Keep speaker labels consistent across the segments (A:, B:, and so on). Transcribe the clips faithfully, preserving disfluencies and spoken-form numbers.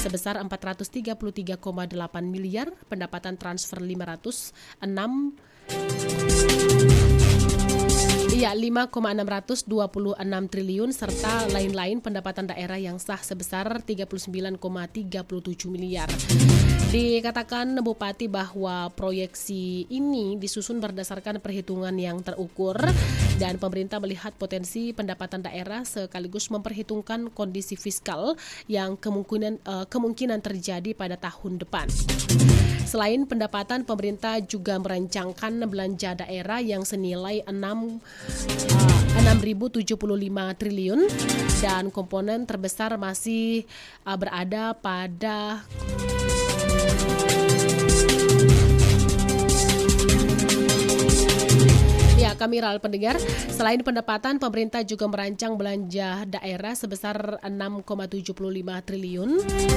A: sebesar empat ratus tiga puluh tiga koma delapan miliar, pendapatan transfer lima ratus enam Iya, lima koma enam dua enam triliun serta lain-lain pendapatan daerah yang sah sebesar tiga puluh sembilan koma tiga tujuh miliar. Dikatakan Bupati bahwa proyeksi ini disusun berdasarkan perhitungan yang terukur dan pemerintah melihat potensi pendapatan daerah sekaligus memperhitungkan kondisi fiskal yang kemungkinan uh, kemungkinan terjadi pada tahun depan. Selain pendapatan, pemerintah juga merancangkan belanja daerah yang senilai enam ribu tujuh puluh lima triliun dan komponen terbesar masih uh, berada pada Ya, kami ral pendengar, selain pendapatan, pemerintah juga merancang belanja daerah sebesar enam koma tujuh lima triliun.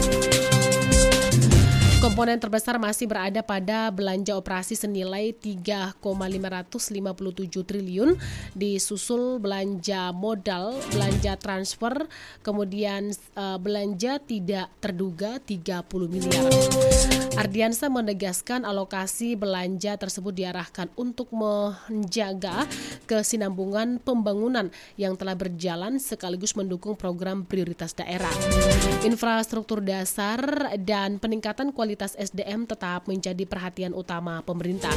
A: Komponen terbesar masih berada pada belanja operasi senilai tiga koma lima lima tujuh triliun, disusul belanja modal, belanja transfer, kemudian uh, belanja tidak terduga tiga puluh miliar. Ardiansa menegaskan alokasi belanja tersebut diarahkan untuk menjaga kesinambungan pembangunan yang telah berjalan sekaligus mendukung program prioritas daerah. Infrastruktur dasar dan peningkatan kualitas S D M tetap menjadi perhatian utama pemerintah.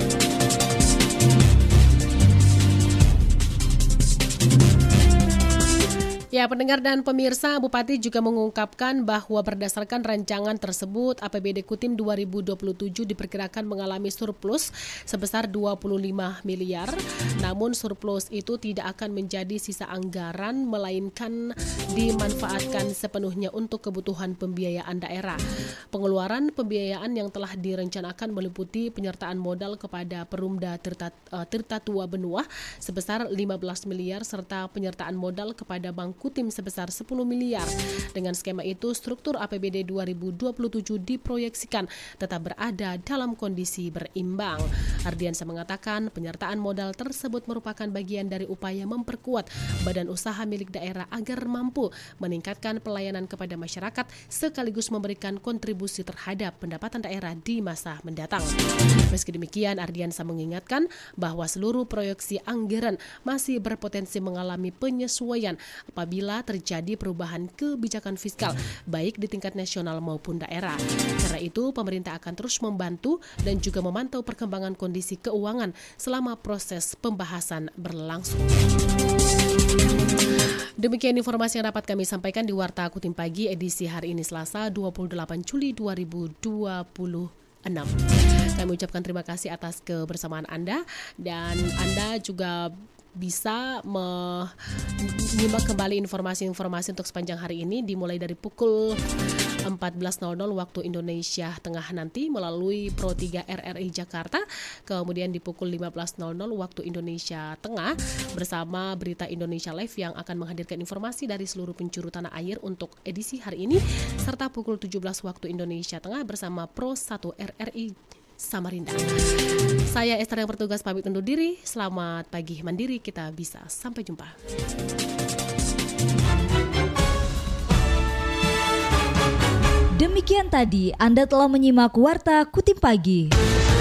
A: Ya, pendengar dan pemirsa, Bupati juga mengungkapkan bahwa berdasarkan rancangan tersebut, A P B D Kutim dua ribu dua puluh tujuh diperkirakan mengalami surplus sebesar dua puluh lima miliar. Namun surplus itu tidak akan menjadi sisa anggaran, melainkan dimanfaatkan sepenuhnya untuk kebutuhan pembiayaan daerah. Pengeluaran pembiayaan yang telah direncanakan meliputi penyertaan modal kepada Perumda Tirta, uh, Tirta Tua Benua sebesar lima belas miliar serta penyertaan modal kepada Bank Kutim sebesar sepuluh miliar. Dengan skema itu, struktur A P B D dua ribu dua puluh tujuh diproyeksikan tetap berada dalam kondisi berimbang. Ardiansa mengatakan penyertaan modal tersebut merupakan bagian dari upaya memperkuat badan usaha milik daerah agar mampu meningkatkan pelayanan kepada masyarakat sekaligus memberikan kontribusi terhadap pendapatan daerah di masa mendatang. Meski demikian, Ardiansa mengingatkan bahwa seluruh proyeksi anggaran masih berpotensi mengalami penyesuaian apabila terjadi perubahan kebijakan fiskal baik di tingkat nasional maupun daerah. Karena itu, pemerintah akan terus membantu dan juga memantau perkembangan kondisi keuangan selama proses pembahasan berlangsung. Demikian informasi yang dapat kami sampaikan di Warta Kutim Pagi edisi hari ini Selasa dua puluh delapan Juli dua ribu dua puluh enam. Kami ucapkan terima kasih atas kebersamaan Anda dan Anda juga bisa menyimak kembali informasi-informasi untuk sepanjang hari ini dimulai dari pukul empat belas waktu Indonesia Tengah nanti melalui Pro tiga R R I Jakarta, kemudian di pukul lima belas waktu Indonesia Tengah bersama Berita Indonesia Live yang akan menghadirkan informasi dari seluruh penjuru tanah air untuk edisi hari ini, serta pukul tujuh belas waktu Indonesia Tengah bersama Pro satu R R I Samarinda. Saya Esther yang bertugas pamit undur diri. Selamat pagi Mandiri, kita bisa sampai jumpa.
B: Demikian tadi Anda telah menyimak Warta Kutim Pagi.